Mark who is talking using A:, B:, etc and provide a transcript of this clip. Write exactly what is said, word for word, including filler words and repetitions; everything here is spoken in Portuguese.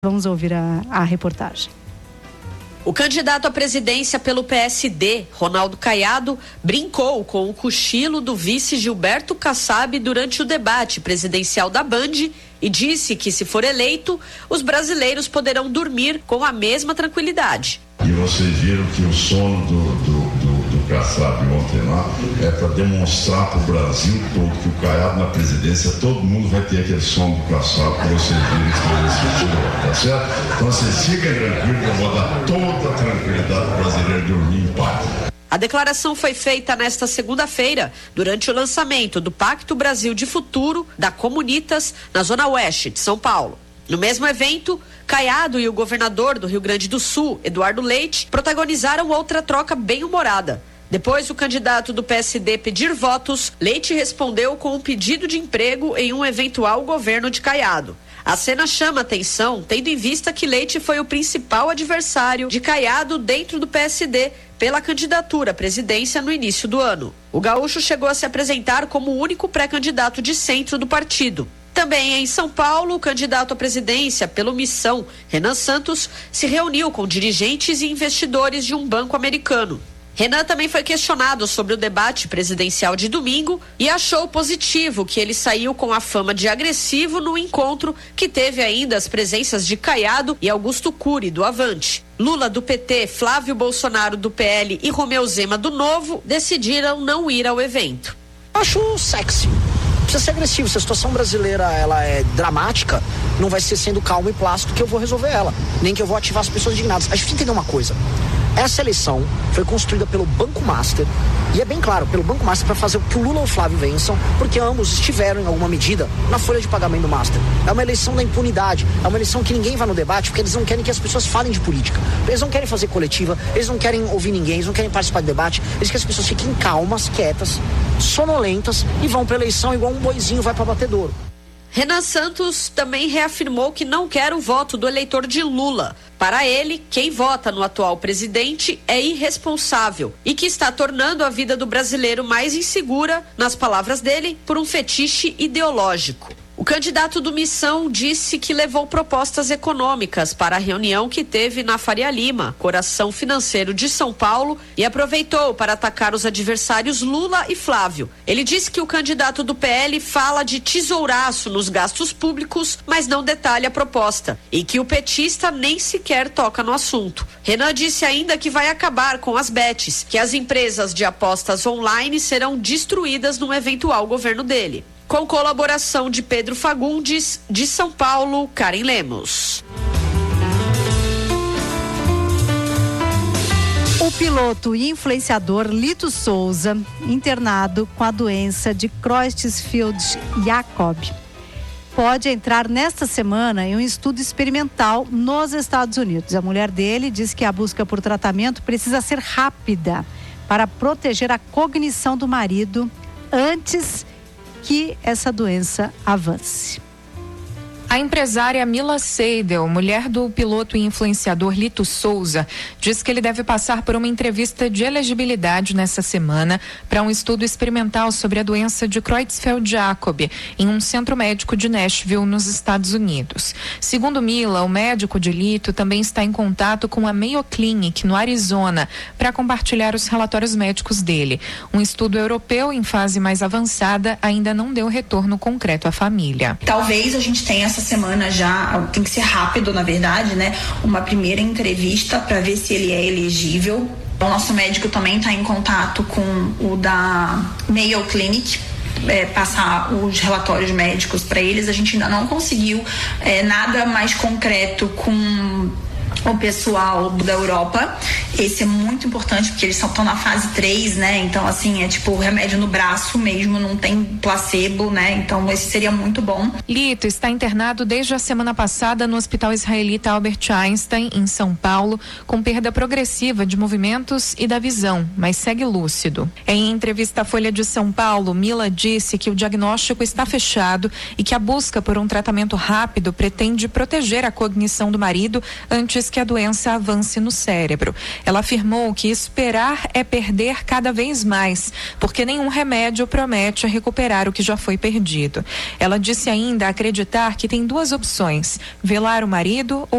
A: Vamos ouvir a, a reportagem.
B: O candidato à presidência pelo P S D, Ronaldo Caiado, brincou com o cochilo do vice Gilberto Kassab durante o debate presidencial da Band e disse que, se for eleito, os brasileiros poderão dormir com a mesma tranquilidade.
C: E vocês viram que o sono do, do, do, do Kassab ontem lá é para demonstrar para o Brasil todo que o Caiado na presidência, todo mundo vai ter aquele sono do Kassab para vocês virem que esse tirou, tá certo? Então vocês fiquem tranquilos, eu vou dar toda a tranquilidade para o brasileiro dormir em paz.
B: A declaração foi feita nesta segunda-feira, durante o lançamento do Pacto Brasil de Futuro da Comunitas, na Zona Oeste de São Paulo. No mesmo evento, Caiado e o governador do Rio Grande do Sul, Eduardo Leite, protagonizaram outra troca bem-humorada. Depois do candidato do P S D pedir votos, Leite respondeu com um pedido de emprego em um eventual governo de Caiado. A cena chama atenção, tendo em vista que Leite foi o principal adversário de Caiado dentro do P S D pela candidatura à presidência no início do ano. O gaúcho chegou a se apresentar como o único pré-candidato de centro do partido. Também em São Paulo, o candidato à presidência pelo Missão, Renan Santos, se reuniu com dirigentes e investidores de um banco americano. Renan também foi questionado sobre o debate presidencial de domingo e achou positivo que ele saiu com a fama de agressivo no encontro que teve ainda as presenças de Caiado e Augusto Cury, do Avante. Lula, do P T, Flávio Bolsonaro, do P L e Romeu Zema, do Novo, decidiram não ir ao evento.
D: Acho sexy. Precisa ser agressivo. Se a situação brasileira ela é dramática, não vai ser sendo calmo e plácido que eu vou resolver ela, nem que eu vou ativar as pessoas indignadas. A gente tem que entender uma coisa. Essa eleição foi construída pelo Banco Master, e é bem claro, pelo Banco Master, para fazer que o Lula ou o Flávio vençam, porque ambos estiveram, em alguma medida, na folha de pagamento do Master. É uma eleição da impunidade, é uma eleição que ninguém vai no debate, porque eles não querem que as pessoas falem de política. Eles não querem fazer coletiva, eles não querem ouvir ninguém, eles não querem participar do debate, eles querem que as pessoas fiquem calmas, quietas, sonolentas, e vão para a eleição igual um boizinho vai para batedouro.
B: Renan Santos também reafirmou que não quer o voto do eleitor de Lula. Para ele, quem vota no atual presidente é irresponsável e que está tornando a vida do brasileiro mais insegura, nas palavras dele, por um fetiche ideológico. O candidato do Missão disse que levou propostas econômicas para a reunião que teve na Faria Lima, coração financeiro de São Paulo, e aproveitou para atacar os adversários Lula e Flávio. Ele disse que o candidato do P L fala de tesouraço nos gastos públicos, mas não detalha a proposta, e que o petista nem sequer toca no assunto. Renan disse ainda que vai acabar com as bets, que as empresas de apostas online serão destruídas no eventual governo dele. Com colaboração de Pedro Fagundes, de São Paulo, Karen Lemos.
A: O piloto e influenciador Lito Souza, internado com a doença de Creutzfeldt-Jakob, pode entrar nesta semana em um estudo experimental nos Estados Unidos. A mulher dele diz que a busca por tratamento precisa ser rápida para proteger a cognição do marido antes que essa doença avance.
E: A empresária Mila Seidel, mulher do piloto e influenciador Lito Souza, diz que ele deve passar por uma entrevista de elegibilidade nessa semana para um estudo experimental sobre a doença de Creutzfeldt-Jakob em um centro médico de Nashville, nos Estados Unidos. Segundo Mila, o médico de Lito também está em contato com a Mayo Clinic, no Arizona, para compartilhar os relatórios médicos dele. Um estudo europeu em fase mais avançada ainda não deu retorno concreto à família.
F: Talvez a gente tenha essa semana já, tem que ser rápido na verdade, né? Uma primeira entrevista para ver se ele é elegível. O nosso médico também está em contato com o da Mayo Clinic, é, passar os relatórios médicos para eles. A gente ainda não conseguiu é, nada mais concreto com o pessoal da Europa. Esse é muito importante porque eles estão na fase três, né? Então, assim, é tipo remédio no braço mesmo, não tem placebo, né? Então, esse seria muito bom.
E: Lito está internado desde a semana passada no Hospital Israelita Albert Einstein, em São Paulo, com perda progressiva de movimentos e da visão, mas segue lúcido. Em entrevista à Folha de São Paulo, Mila disse que o diagnóstico está fechado e que a busca por um tratamento rápido pretende proteger a cognição do marido antes que a doença avance no cérebro. Ela afirmou que esperar é perder cada vez mais, porque nenhum remédio promete recuperar o que já foi perdido. Ela disse ainda acreditar que tem duas opções: velar o marido ou